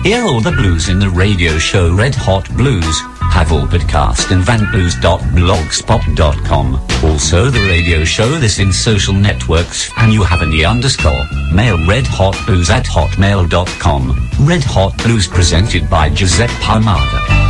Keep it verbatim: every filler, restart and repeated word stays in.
Hear all the blues in the radio show Red Hot Blues. Have all podcast in van blues dot blogspot dot com. Also the radio show this in social networks and you have any underscore. Mail redhotblues at hotmail dot com. Red Hot Blues presented by Giuseppe Palmada.